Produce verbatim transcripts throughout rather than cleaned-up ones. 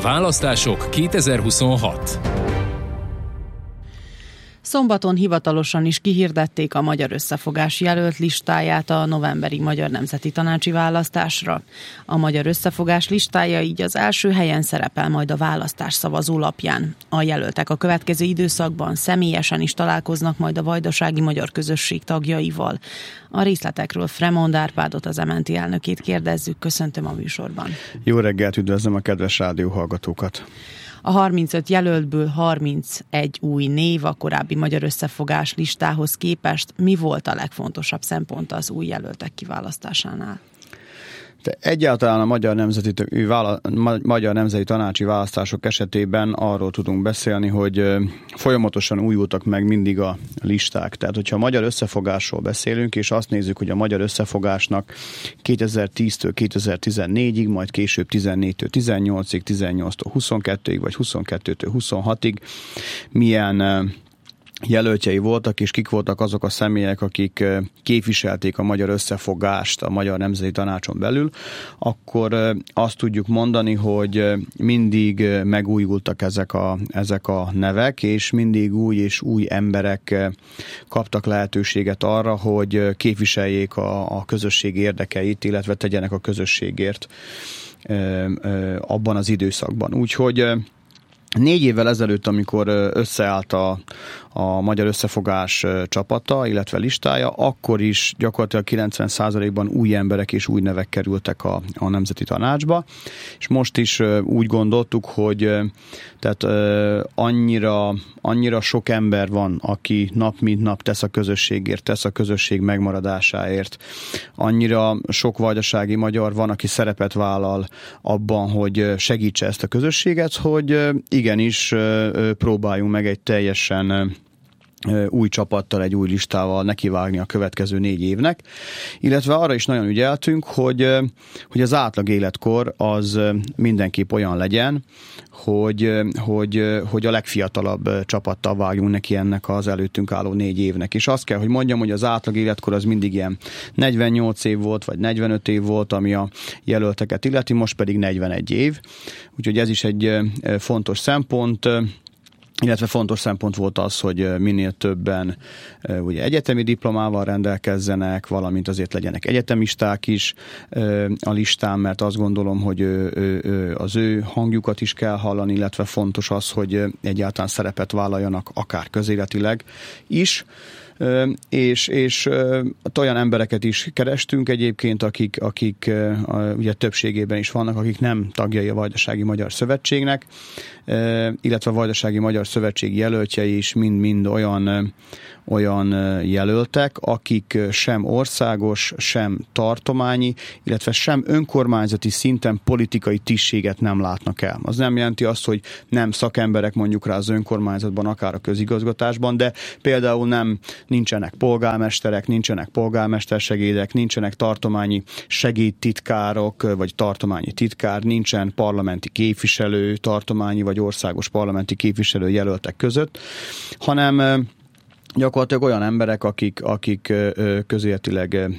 Választások kétezer-huszonhat. Szombaton hivatalosan is kihirdették a Magyar Összefogás jelölt listáját a novemberi Magyar Nemzeti Tanácsi választásra. A Magyar Összefogás listája így az első helyen szerepel majd a választás szavazólapján. A jelöltek a következő időszakban személyesen is találkoznak majd a vajdasági magyar közösség tagjaival. A részletekről Fremond Árpádot, az em en té elnökét kérdezzük. Köszöntöm a műsorban. Jó reggelt, üdvözlöm a kedves rádióhallgatókat! A harmincöt jelöltből harmincegy új név a korábbi Magyar Összefogás listához képest. Mi volt a legfontosabb szempont az új jelöltek kiválasztásánál? De egyáltalán a Magyar Nemzeti, Magyar Nemzeti Tanácsi választások esetében arról tudunk beszélni, hogy folyamatosan újultak meg mindig a listák. Tehát, hogyha a Magyar Összefogásról beszélünk, és azt nézzük, hogy a Magyar Összefogásnak kétezer-tíztől kétezer-tizennégyig, majd később tizennégytől tizennyolcig, tizennyolctól huszonkettőig, vagy huszonkettőtől huszonhatig milyen jelöltjei voltak, és kik voltak azok a személyek, akik képviselték a Magyar Összefogást a Magyar Nemzeti Tanácson belül, akkor azt tudjuk mondani, hogy mindig megújultak ezek a, ezek a nevek, és mindig új és új emberek kaptak lehetőséget arra, hogy képviseljék a, a közösség érdekeit, illetve tegyenek a közösségért abban az időszakban. Úgyhogy négy évvel ezelőtt, amikor összeállt a, a Magyar Összefogás csapata, illetve listája, akkor is gyakorlatilag kilencven százalékban új emberek és új nevek kerültek a, a Nemzeti Tanácsba, és most is úgy gondoltuk, hogy tehát annyira, annyira sok ember van, aki nap mint nap tesz a közösségért, tesz a közösség megmaradásáért. Annyira sok vajdasági magyar van, aki szerepet vállal abban, hogy segítse ezt a közösséget, hogy igenis próbáljunk meg egy teljesen új csapattal, egy új listával nekivágni a következő négy évnek, illetve arra is nagyon ügyeltünk, hogy, hogy az átlag életkor az mindenképp olyan legyen, hogy, hogy, hogy a legfiatalabb csapattal vágjunk neki ennek az előttünk álló négy évnek. És azt kell, hogy mondjam, hogy az átlag életkor az mindig ilyen negyvennyolc év volt, vagy negyvenöt év volt, ami a jelölteket illeti, most pedig negyvenegy év. Úgyhogy ez is egy fontos szempont, illetve fontos szempont volt az, hogy minél többen ugye egyetemi diplomával rendelkezzenek, valamint azért legyenek egyetemisták is a listán, mert azt gondolom, hogy az ő hangjukat is kell hallani, illetve fontos az, hogy egyáltalán szerepet vállaljanak akár közéletileg is. És, és olyan embereket is kerestünk egyébként, akik, akik ugye többségében is vannak, akik nem tagjai a Vajdasági Magyar Szövetségnek, illetve a Vajdasági Magyar Szövetség jelöltjei is mind-mind olyan, olyan jelöltek, akik sem országos, sem tartományi, illetve sem önkormányzati szinten politikai tisztséget nem látnak el. Az nem jelenti azt, hogy nem szakemberek mondjuk rá az önkormányzatban, akár a közigazgatásban, de például nem nincsenek polgármesterek, nincsenek polgármestersegédek, nincsenek tartományi segédtitkárok, vagy tartományi titkár, nincsen parlamenti képviselő, tartományi vagy országos parlamenti képviselő jelöltek között, hanem gyakorlatilag olyan emberek, akik, akik közéletileg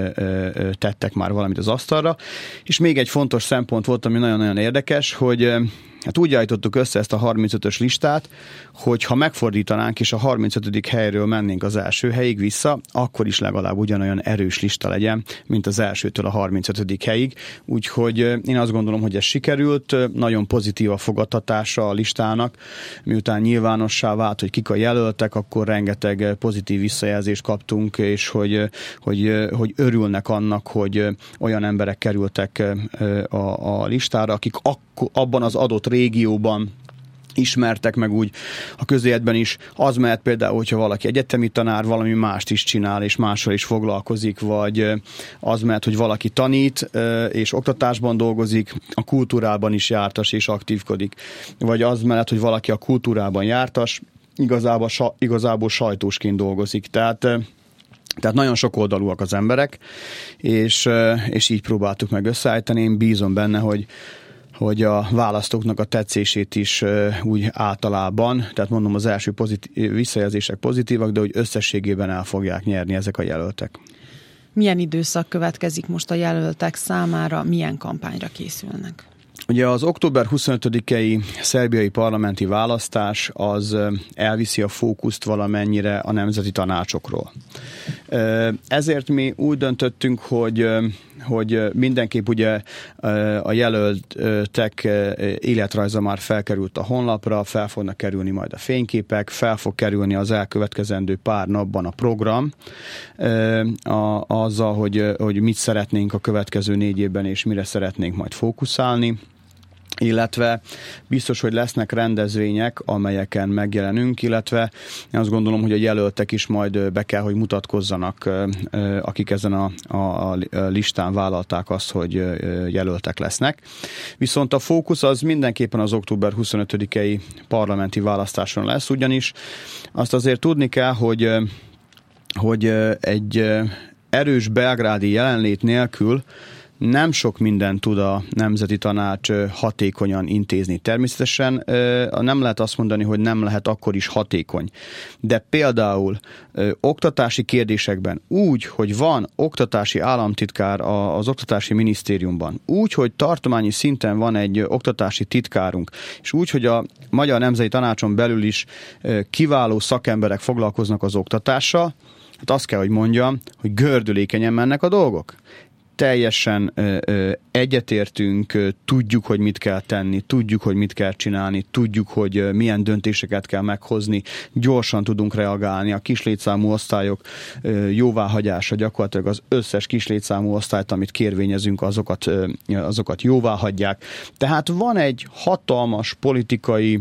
tettek már valamit az asztalra. És még egy fontos szempont volt, ami nagyon-nagyon érdekes, hogy hát úgy állítottuk össze ezt a harmincötös listát, hogy ha megfordítanánk és a harmincötödik helyről mennénk az első helyig vissza, akkor is legalább ugyanolyan erős lista legyen, mint az elsőtől a harmincötödik helyig. Úgyhogy én azt gondolom, hogy ez sikerült, nagyon pozitív a fogadtatása a listának, miután nyilvánossá vált, hogy kik a jelöltek, akkor rengeteg pozitív visszajelzést kaptunk, és hogy, hogy, hogy örülnek annak, hogy olyan emberek kerültek a, a listára, akik akkor, abban az adott régióban ismertek meg úgy a közéletben is. Az mehet például, hogyha valaki egyetemi tanár, valami mást is csinál, és mással is foglalkozik, vagy az mehet, hogy valaki tanít, és oktatásban dolgozik, a kultúrában is jártas és aktívkodik. Vagy az mehet, hogy valaki a kultúrában jártas, igazából, igazából sajtósként dolgozik. Tehát Tehát nagyon sok oldalúak az emberek, és, és így próbáltuk meg összeállítani. Én bízom benne, hogy hogy a választóknak a tetszését is úgy általában, tehát mondom, az első pozitív, visszajelzések pozitívak, de hogy összességében el fogják nyerni ezek a jelöltek. Milyen időszak következik most a jelöltek számára, milyen kampányra készülnek? Ugye az október huszonötödikei szerbiai parlamenti választás az elviszi a fókuszt valamennyire a nemzeti tanácsokról. Ezért mi úgy döntöttünk, hogy, hogy mindenképp ugye a jelöltek életrajza már felkerült a honlapra, fel fognak kerülni majd a fényképek, fel fog kerülni az elkövetkezendő pár napban a program, azzal, hogy, hogy mit szeretnénk a következő négy évben és mire szeretnénk majd fókuszálni. Illetve biztos, hogy lesznek rendezvények, amelyeken megjelenünk, illetve én azt gondolom, hogy a jelöltek is majd be kell, hogy mutatkozzanak, akik ezen a, a listán vállalták azt, hogy jelöltek lesznek. Viszont a fókusz az mindenképpen az október huszonötödikei parlamenti választáson lesz, ugyanis azt azért tudni kell, hogy, hogy egy erős belgrádi jelenlét nélkül nem sok mindent tud a Nemzeti Tanács hatékonyan intézni. Természetesen nem lehet azt mondani, hogy nem lehet akkor is hatékony. De például oktatási kérdésekben úgy, hogy van oktatási államtitkár az oktatási minisztériumban, úgy, hogy tartományi szinten van egy oktatási titkárunk, és úgy, hogy a Magyar Nemzeti Tanácson belül is kiváló szakemberek foglalkoznak az oktatással, hát azt kell, hogy mondjam, hogy gördülékenyen mennek a dolgok. Teljesen ö, ö, egyetértünk, ö, tudjuk, hogy mit kell tenni, tudjuk, hogy mit kell csinálni, tudjuk, hogy ö, milyen döntéseket kell meghozni, gyorsan tudunk reagálni. A kislétszámú osztályok ö, jóváhagyása, gyakorlatilag az összes kislétszámú osztályt, amit kérvényezünk, azokat, ö, azokat jóváhagyják. Tehát van egy hatalmas politikai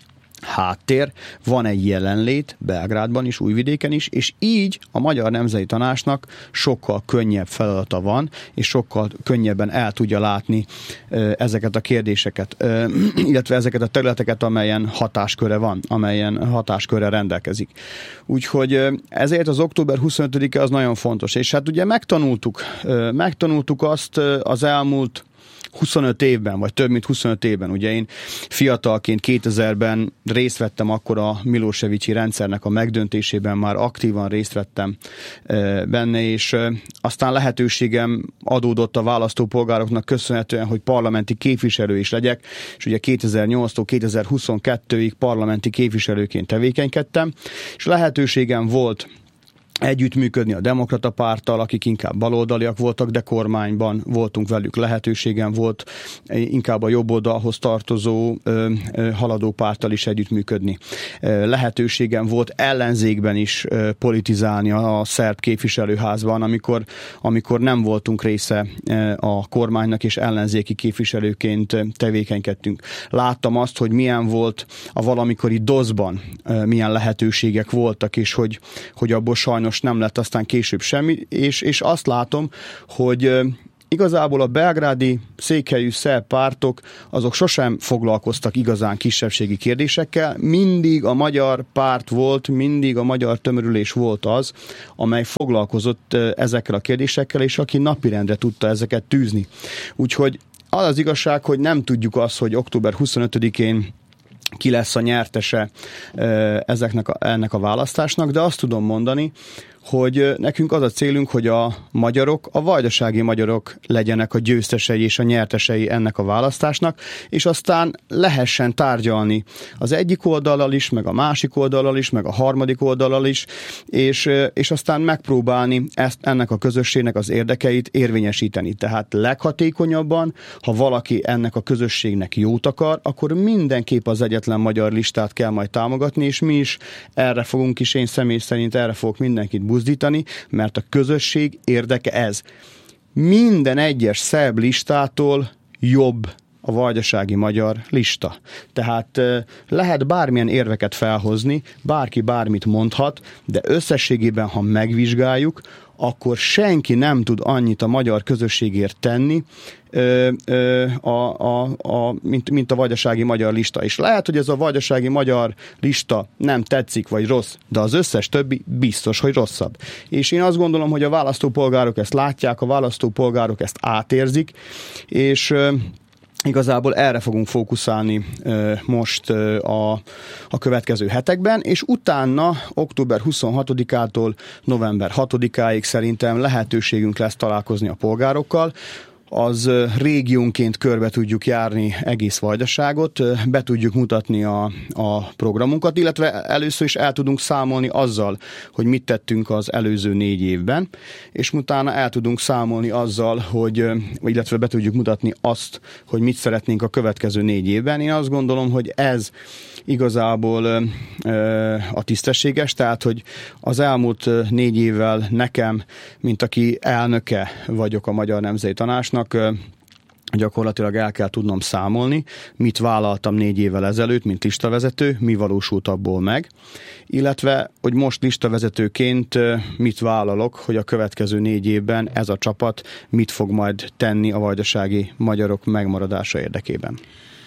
háttér, van egy jelenlét Belgrádban is, Újvidéken is, és így a Magyar Nemzeti Tanácsnak sokkal könnyebb feladata van, és sokkal könnyebben el tudja látni ezeket a kérdéseket, illetve ezeket a területeket, amelyen hatásköre van, amelyen hatáskörre rendelkezik. Úgyhogy ezért az október huszonötödike az nagyon fontos, és hát ugye megtanultuk, megtanultuk azt az elmúlt huszonöt évben, vagy több mint huszonöt évben. Ugye én fiatalként kétezerben részt vettem akkor a Miloševići rendszernek a megdöntésében, már aktívan részt vettem benne, és aztán lehetőségem adódott a választópolgároknak köszönhetően, hogy parlamenti képviselő is legyek, és ugye kétezer-nyolctól kétezer-huszonkettőig parlamenti képviselőként tevékenykedtem, és lehetőségem volt együttműködni a Demokrata Párttal, akik inkább baloldaliak voltak, de kormányban voltunk velük, lehetőségem volt inkább a jobb oldalhoz tartozó ö, ö, haladó párttal is együttműködni. Lehetőségem volt ellenzékben is ö, politizálni a, a szerb képviselőházban, amikor, amikor nem voltunk része a kormánynak, és ellenzéki képviselőként tevékenykedtünk. Láttam azt, hogy milyen volt a valamikori doszban, milyen lehetőségek voltak, és hogy, hogy abból sajnos nem lett aztán később semmi, és, és azt látom, hogy igazából a belgrádi székhelyű szerb pártok, azok sosem foglalkoztak igazán kisebbségi kérdésekkel, mindig a magyar párt volt, mindig a magyar tömörülés volt az, amely foglalkozott ezekkel a kérdésekkel, és aki napirendre tudta ezeket tűzni. Úgyhogy az az igazság, hogy nem tudjuk azt, hogy október huszonötödikén ki lesz a nyertese ezeknek a, ennek a választásnak, de azt tudom mondani, hogy nekünk az a célunk, hogy a magyarok, a vajdasági magyarok legyenek a győztesei és a nyertesei ennek a választásnak, és aztán lehessen tárgyalni az egyik oldallal is, meg a másik oldallal is, meg a harmadik oldallal is, és, és aztán megpróbálni ezt, ennek a közösségnek az érdekeit érvényesíteni. Tehát leghatékonyabban, ha valaki ennek a közösségnek jót akar, akkor mindenképp az egyetlen magyar listát kell majd támogatni, és mi is erre fogunk is, én személy szerint erre fogok mindenkit buzdítani, mert a közösség érdeke ez. Minden egyes szerb listától jobb a vajdasági magyar lista. Tehát lehet bármilyen érveket felhozni, bárki bármit mondhat, de összességében, ha megvizsgáljuk, akkor senki nem tud annyit a magyar közösségért tenni, ö, ö, a, a, a, mint, mint a vajdasági magyar lista. És lehet, hogy ez a vajdasági magyar lista nem tetszik, vagy rossz, de az összes többi biztos, hogy rosszabb. És én azt gondolom, hogy a választópolgárok ezt látják, a választópolgárok ezt átérzik, és ö, igazából erre fogunk fókuszálni most a, a következő hetekben, és utána október huszonhatodikától november hatodikáig szerintem lehetőségünk lesz találkozni a polgárokkal. az régiónként körbe tudjuk járni egész Vajdaságot, be tudjuk mutatni a, a programunkat, illetve először is el tudunk számolni azzal, hogy mit tettünk az előző négy évben, és utána el tudunk számolni azzal, hogy, illetve be tudjuk mutatni azt, hogy mit szeretnénk a következő négy évben. Én azt gondolom, hogy ez igazából a tisztességes, tehát, hogy az elmúlt négy évvel nekem, mint aki elnöke vagyok a Magyar Nemzeti Tanácsnak, gyakorlatilag el kell tudnom számolni, mit vállaltam négy évvel ezelőtt, mint listavezető, mi valósult abból meg, illetve, hogy most listavezetőként mit vállalok, hogy a következő négy évben ez a csapat mit fog majd tenni a vajdasági magyarok megmaradása érdekében.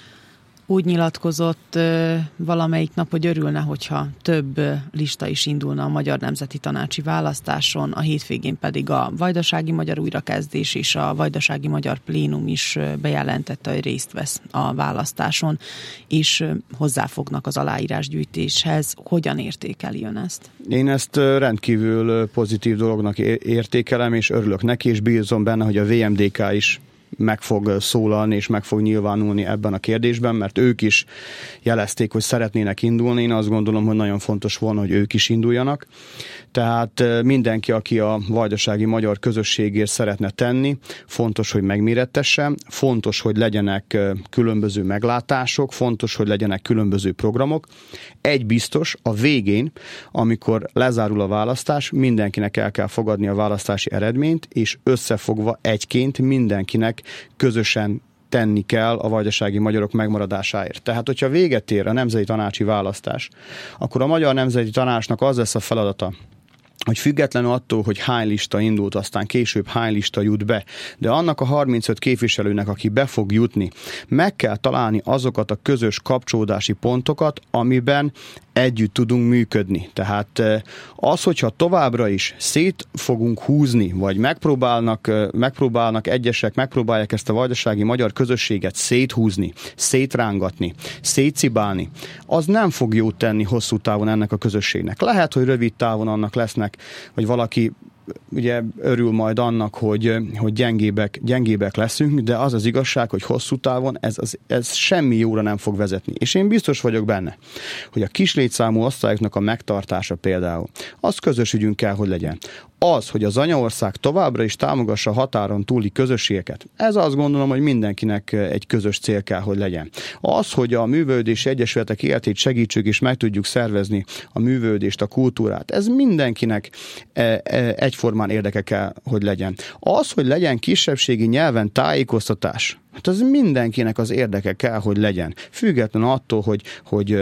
Úgy nyilatkozott ö, valamelyik nap, hogy örülne, hogyha több ö, lista is indulna a Magyar Nemzeti Tanácsi választáson, a hétvégén pedig a Vajdasági Magyar Újrakezdés és a Vajdasági Magyar Plénum is ö, bejelentette, hogy részt vesz a választáson, és ö, hozzáfognak az aláírásgyűjtéshez. Hogyan értékeli ön ezt? Én ezt rendkívül pozitív dolognak értékelem, és örülök neki, és bízom benne, hogy a vé em dé ká is meg fog szólalni és meg fog nyilvánulni ebben a kérdésben, mert ők is jelezték, hogy szeretnének indulni. Én azt gondolom, hogy nagyon fontos volna, hogy ők is induljanak. Tehát mindenki, aki a vajdasági magyar közösségért szeretne tenni, fontos, hogy megmérettesse, fontos, hogy legyenek különböző meglátások, fontos, hogy legyenek különböző programok. Egy biztos, a végén, amikor lezárul a választás, mindenkinek el kell fogadni a választási eredményt, és összefogva egyként mindenkinek közösen tenni kell a vajdasági magyarok megmaradásáért. Tehát, hogyha véget ér a nemzeti tanácsi választás, akkor a Magyar Nemzeti Tanácsnak az lesz a feladata, hogy függetlenül attól, hogy hány lista indult, aztán később hány lista jut be, de annak a harmincöt képviselőnek, aki be fog jutni, meg kell találni azokat a közös kapcsolódási pontokat, amiben együtt tudunk működni. Tehát az, hogyha továbbra is szét fogunk húzni, vagy megpróbálnak, megpróbálnak egyesek, megpróbálják ezt a vajdasági magyar közösséget széthúzni, szétrángatni, szétcibálni, az nem fog jót tenni hosszú távon ennek a közösségnek. Lehet, hogy rövid távon annak lesznek, vagy valaki ugye örül majd annak, hogy, hogy gyengébek, gyengébek leszünk, de az az igazság, hogy hosszú távon ez, az, ez semmi jóra nem fog vezetni. És én biztos vagyok benne, hogy a kis létszámú osztályoknak a megtartása például, az közös ügyünk kell, hogy legyen. Az, hogy az anyaország továbbra is támogassa a határon túli közösségeket, ez azt gondolom, hogy mindenkinek egy közös cél kell, hogy legyen. Az, hogy a művelődési egyesületek életét segítsük és meg tudjuk szervezni a művelődést, a kultúrát, ez mindenkinek egyformán érdeke kell, hogy legyen. Az, hogy legyen kisebbségi nyelven tájékoztatás, hát az mindenkinek az érdeke kell, hogy legyen. Függetlenül attól, hogy, hogy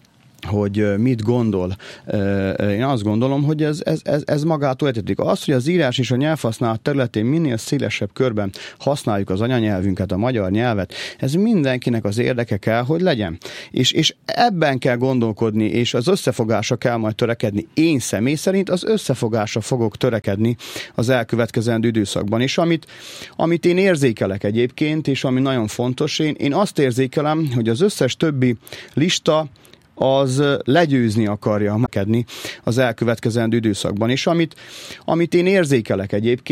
hogy mit gondol. Én azt gondolom, hogy ez, ez, ez, ez magától értetődik. Az, hogy az írás és a nyelvhasználat területén minél szélesebb körben használjuk az anyanyelvünket, a magyar nyelvet, ez mindenkinek az érdeke kell, hogy legyen. És, és ebben kell gondolkodni, és az összefogásra kell majd törekedni. Én személy szerint az összefogásra fogok törekedni az elkövetkezendő időszakban. És amit, amit én érzékelek egyébként, és ami nagyon fontos, én, én azt érzékelem, hogy az összes többi lista az legyőzni akarja megkedni az elkövetkezendő időszakban. És amit, amit én érzékelek egyébként,